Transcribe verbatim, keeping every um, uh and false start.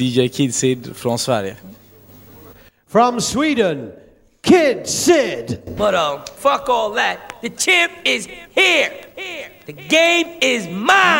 D J Kid Sid från Sverige. From Sweden, Kid Sid. But um, fuck all that. The champ is here. The game is mine.